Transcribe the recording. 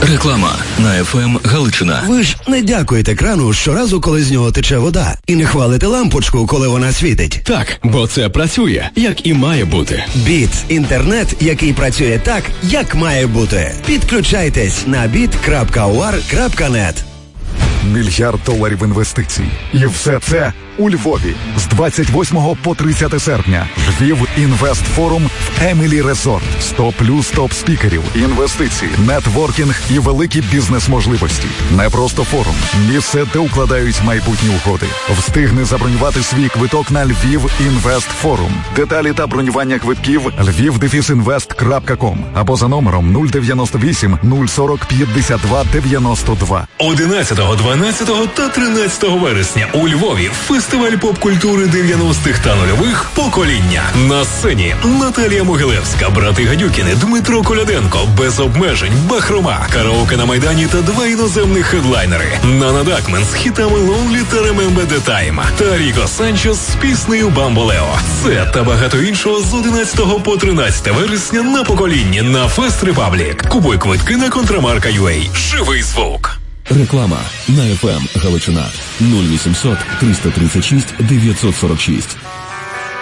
Реклама на ФМ Галичина. Ви ж не дякуєте крану щоразу, коли з нього тече вода. І не хвалите лампочку, коли вона світить. Так, бо це працює, як і має бути. Біт – інтернет, який працює так, як має бути. Підключайтесь на bit.uar.net. $1 мільярд інвестицій. І все це у Львові з 28 по 30 серпня. Львів Інвест Форум в Емілі Резорт. 100 плюс топ-спікерів, інвестиції, нетворкінг і великі бізнес-можливості. Не просто форум. Місце, де укладають майбутні угоди. Встигни забронювати свій квиток на Львів Інвест Форум. Деталі та бронювання квитків lviv-invest.com або за номером 098 040 52 92. 11, 12 та 13 вересня у Львові фестиваль поп-культури 90-х та нульових «Покоління». На сцені Наталія Могилевська, брати Гадюкіни, Дмитро Коляденко, Без обмежень, Бахрома, караоке на Майдані та 2 іноземних хедлайнери. Нана Дакмен з хітами «Lonely» та «Remember the Time» та Ріко Санчес з піснею «Бамболео». Це та багато іншого з 11 по 13 вересня на «Поколінні» на Фест Репаблік. Купуй квитки на Контрамарка.ua. Живий звук. Реклама на ФМ Галичина 0800 336 946.